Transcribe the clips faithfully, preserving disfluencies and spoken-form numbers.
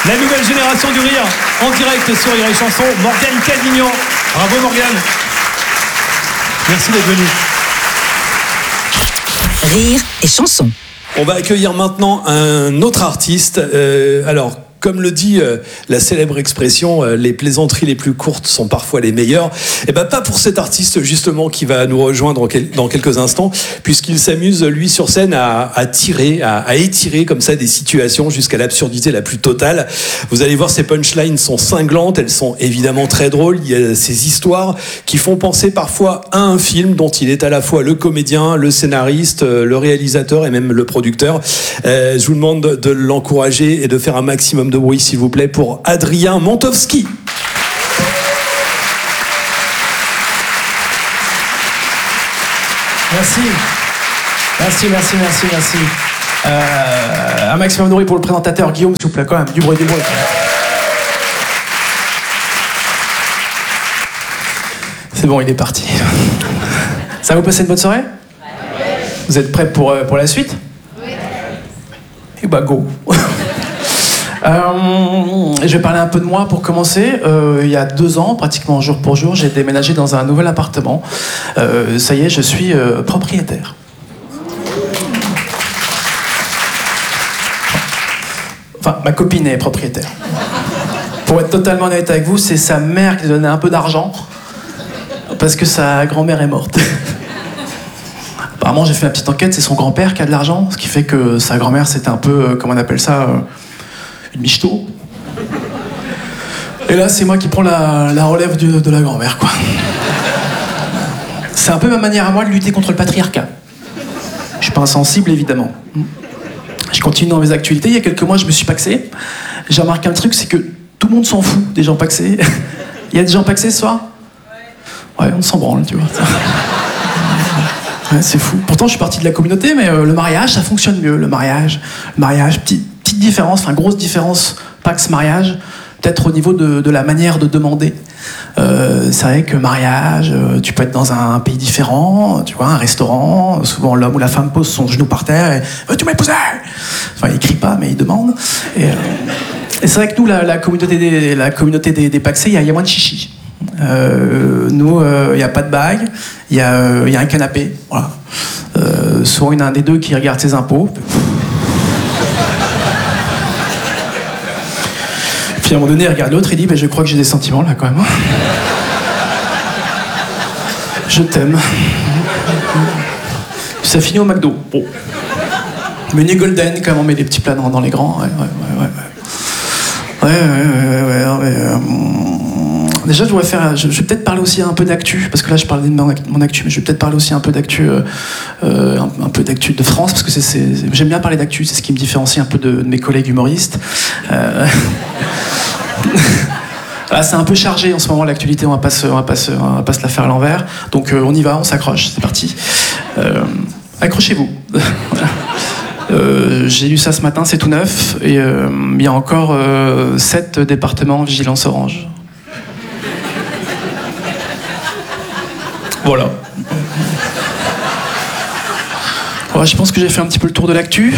La nouvelle génération du rire, en direct sur Rire et Chanson, Morgane Cadignan. Bravo Morgane. Merci d'être venu. Rire et Chanson. On va accueillir maintenant un autre artiste. Euh, alors, comme le dit euh, la célèbre expression, euh, les plaisanteries les plus courtes sont parfois les meilleures. Et ben pas pour cet artiste justement qui va nous rejoindre dans quelques instants, puisqu'il s'amuse lui sur scène à, à tirer, à, à étirer comme ça des situations jusqu'à l'absurdité la plus totale. Vous allez voir, ces punchlines sont cinglantes, elles sont évidemment très drôles. Il y a ces histoires qui font penser parfois à un film dont il est à la fois le comédien, le scénariste, le réalisateur et même le producteur. Euh, je vous demande de, de l'encourager et de faire un maximum de bruit, s'il vous plaît, pour Adrien Montowski. Merci. Merci, merci, merci, merci. Euh, un maximum de bruit pour le présentateur Guillaume, s'il vous plaît, quand même. Du bruit, du bruit. C'est bon, il est parti. Ça va vous passer une bonne soirée ? Vous êtes prêts pour, pour la suite ? Oui. Et bah, go. Euh, je vais parler un peu de moi pour commencer. Euh, il y a deux ans, pratiquement jour pour jour, j'ai déménagé dans un nouvel appartement. Euh, ça y est, je suis euh, propriétaire. Enfin, ma copine est propriétaire. Pour être totalement honnête avec vous, c'est sa mère qui lui donnait un peu d'argent parce que sa grand-mère est morte. Apparemment, j'ai fait ma petite enquête, c'est son grand-père qui a de l'argent, ce qui fait que sa grand-mère, c'était un peu, euh, comment on appelle ça, euh, une michto. Et là, c'est moi qui prends la, la relève de, de la grand-mère, quoi. C'est un peu ma manière à moi de lutter contre le patriarcat. Je suis pas insensible, évidemment. Je continue dans mes actualités. Il y a quelques mois, je me suis paxé. J'ai remarqué un truc, c'est que tout le monde s'en fout des gens paxés. Il y a des gens paxés ce soir ? Ouais, on s'en branle, tu vois. Ouais, c'est fou. Pourtant, je suis parti de la communauté, mais euh, le mariage, ça fonctionne mieux. Le mariage, le mariage, petite, petite différence, enfin grosse différence, pax-mariage, peut-être au niveau de, de la manière de demander. Euh, c'est vrai que mariage, euh, tu peux être dans un pays différent, tu vois, un restaurant, souvent l'homme ou la femme pose son genou par terre et « Veux-tu m'épouser ?» Enfin, il crie pas, mais il demande. Et, euh, et c'est vrai que nous, la, la communauté des, la communauté des, des paxés, il y, y a moins de chichi. Euh, nous, il euh, n'y a pas de bague, il y, euh, y a un canapé, voilà. Euh, soit il y en a un des deux qui regarde ses impôts. Puis à un moment donné, il regarde l'autre et dit bah, « Je crois que j'ai des sentiments là quand même. Je t'aime. » Ça finit au McDo. Bon. Menu golden, quand même, on met des petits plats dans, dans les grands. Ouais, ouais, ouais, ouais. Ouais, ouais, ouais, ouais, ouais, ouais, euh... Déjà, je, faire, je, je vais peut-être parler aussi un peu d'actu, parce que là, je parlais de mon actu, mais je vais peut-être parler aussi un peu d'actu, euh, un, un peu d'actu de France, parce que c'est, c'est, j'aime bien parler d'actu, c'est ce qui me différencie un peu de, de mes collègues humoristes. Euh... Là, c'est un peu chargé en ce moment, l'actualité, on va pas se, on va pas se, on va pas se la faire à l'envers. Donc, euh, on y va, on s'accroche, c'est parti. Euh, accrochez-vous. Voilà. Euh, j'ai lu ça ce matin, c'est tout neuf, et euh, il y a encore euh, sept départements en vigilance orange. Voilà. Ouais, je pense que j'ai fait un petit peu le tour de l'actu.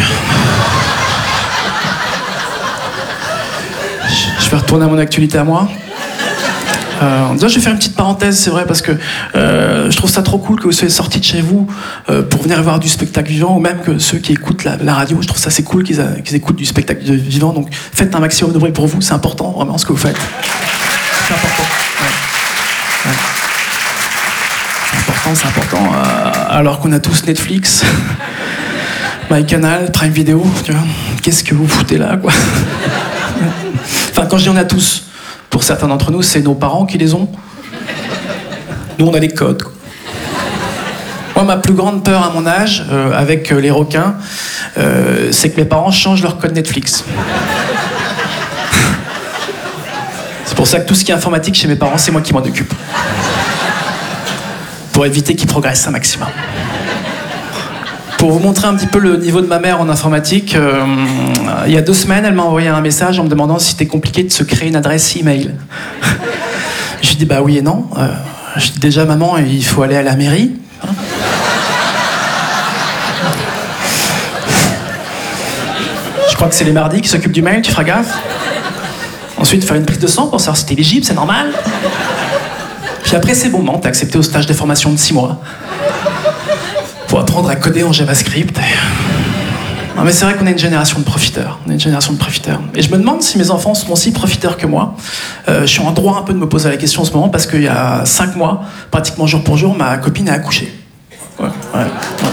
Je vais retourner à mon actualité à moi. Euh, déjà, je vais faire une petite parenthèse, c'est vrai, parce que euh, je trouve ça trop cool que vous soyez sortis de chez vous euh, pour venir voir du spectacle vivant, ou même que ceux qui écoutent la, la radio, je trouve ça c'est cool qu'ils, a, qu'ils écoutent du spectacle vivant. Donc, faites un maximum de bruit pour vous, c'est important, vraiment, ce que vous faites. C'est important. Ouais. Ouais. C'est important, euh, alors qu'on a tous Netflix, MyCanal, Prime Video, tu vois, qu'est-ce que vous foutez là, quoi. Enfin, quand je dis on a tous, pour certains d'entre nous, c'est nos parents qui les ont. Nous, on a les codes, quoi. Moi, ma plus grande peur à mon âge, euh, avec euh, les requins, euh, c'est que mes parents changent leur code Netflix. C'est pour ça que tout ce qui est informatique chez mes parents, c'est moi qui m'en occupe. Pour éviter qu'ils progressent un maximum. Pour vous montrer un petit peu le niveau de ma mère en informatique, euh, il y a deux semaines, elle m'a envoyé un message en me demandant si c'était compliqué de se créer une adresse email. Je lui dis bah oui et non. Euh, je dis déjà maman, il faut aller à la mairie. Hein. Je crois que c'est les mardis qui s'occupent du mail, tu feras gaffe. Ensuite, faire une prise de sang pour savoir si t'es éligible, c'est normal. Puis après, c'est bon, t'es accepté au stage de formation de six mois. Pour apprendre à coder en JavaScript. Non, mais c'est vrai qu'on est une génération de profiteurs. On est une génération de profiteurs. Et je me demande si mes enfants sont aussi profiteurs que moi. Euh, je suis en droit un peu de me poser la question en ce moment parce qu'il y a cinq mois, pratiquement jour pour jour, ma copine a accouché. Ouais, ouais, ouais.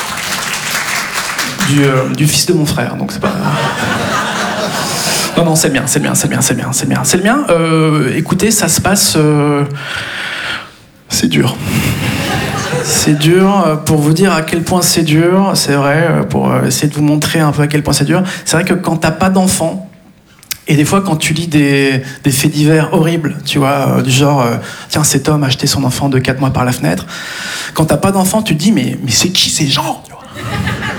Du, euh, du fils de mon frère, donc c'est pas... Non, non, c'est bien, c'est bien, c'est bien, c'est bien, c'est bien. C'est le mien. Euh, écoutez, ça se passe... Euh... C'est dur. C'est dur, pour vous dire à quel point c'est dur, c'est vrai, pour essayer de vous montrer un peu à quel point c'est dur. C'est vrai que quand t'as pas d'enfant, et des fois quand tu lis des, des faits divers horribles, tu vois, euh, du genre, euh, tiens, cet homme a acheté son enfant de quatre mois par la fenêtre, quand t'as pas d'enfant, tu te dis, mais, mais c'est qui ces gens, tu vois ?